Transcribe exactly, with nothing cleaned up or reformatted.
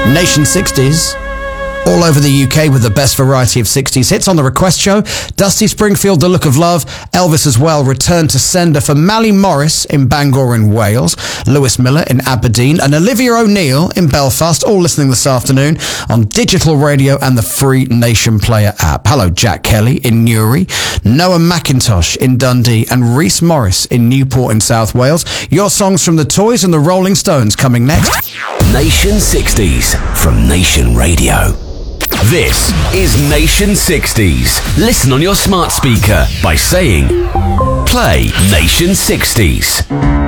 Nation sixties. All over the U K with the best variety of sixties hits on the Request Show. Dusty Springfield, The Look of Love. Elvis as well, Return to Sender for Mally Morris in Bangor in Wales. Lewis Miller in Aberdeen. And Olivia O'Neill in Belfast. All listening this afternoon on digital radio and the free Nation Player app. Hello, Jack Kelly in Newry. Noah McIntosh in Dundee. And Rhys Morris in Newport in South Wales. Your songs from the Toys and the Rolling Stones coming next. Nation sixties from Nation Radio. This is Nation sixties. Listen on your smart speaker by saying, play Nation sixties.